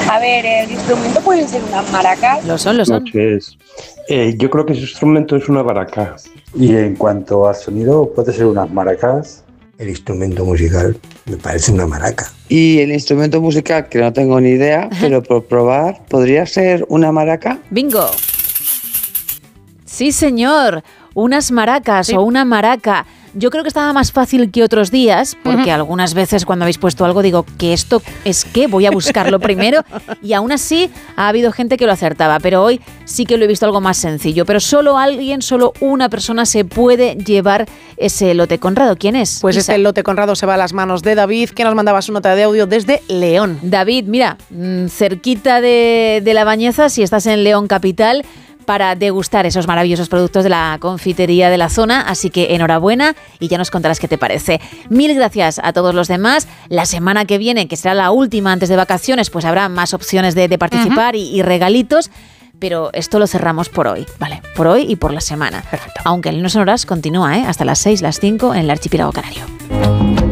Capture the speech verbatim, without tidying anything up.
A ver, el instrumento puede ser unas maracas. Lo son, lo son. Noches. Eh, yo creo que ese instrumento es una baraca. Y en cuanto al sonido, puede ser unas maracas. El instrumento musical me parece una maraca. Y el instrumento musical, que no tengo ni idea, pero por probar, ¿podría ser una maraca? ¡Bingo! Sí, señor. Unas maracas sí. o una maraca. Yo creo que estaba más fácil que otros días, porque uh-huh. algunas veces cuando habéis puesto algo digo, ¿que esto es qué? Voy a buscarlo primero. Y aún así ha habido gente que lo acertaba, pero hoy sí que lo he visto algo más sencillo. Pero solo alguien, solo una persona se puede llevar ese lote Conrado. ¿Quién es? Pues Isa. Este lote Conrado se va a las manos de David, que nos mandaba su nota de audio desde León. David, mira, cerquita de, de La Bañeza, si estás en León capital, para degustar esos maravillosos productos de la confitería de la zona, así que enhorabuena y ya nos contarás qué te parece. Mil gracias a todos los demás. La semana que viene, que será la última antes de vacaciones, pues habrá más opciones de, de participar uh-huh. y, y regalitos, pero esto lo cerramos por hoy, ¿vale? Por hoy y por la semana. Perfecto. Aunque el No Sonoras continúa, ¿eh? Hasta las seis, las cinco en el Archipiélago Canario.